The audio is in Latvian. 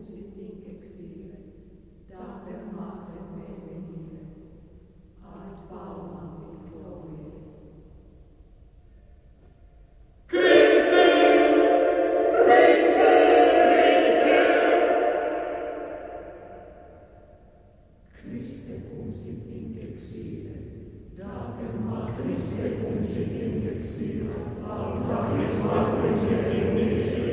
cum sit in exile, da per matre me venire, ad palmam victoriae. Christe! Christe! Christe! Christe cum sit in exile, da per matre Christe cum sit in exile, da per matre me venire,